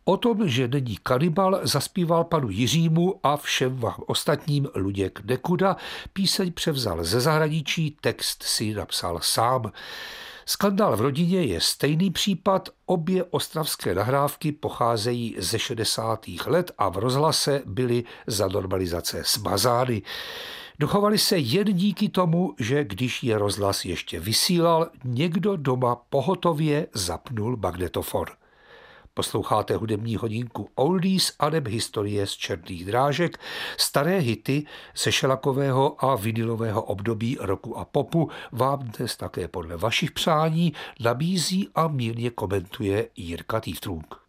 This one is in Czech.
O tom, že není kanibal, zaspíval panu Jiřímu a všem vám ostatním Luděk Nekuda. Píseň převzal ze zahraničí, text si napsal sám. Skandál v rodině je stejný případ, obě ostravské nahrávky pocházejí ze 60. let a v rozhlase byly za normalizace smazány. Dochovaly se jen díky tomu, že když je rozhlas ještě vysílal, někdo doma pohotově zapnul magnetofon. Posloucháte hudební hodinku Oldies aneb historie z černých drážek, staré hity ze šelakového a vinylového období roku a popu vám dnes také podle vašich přání nabízí a mírně komentuje Jirka Týftrunk.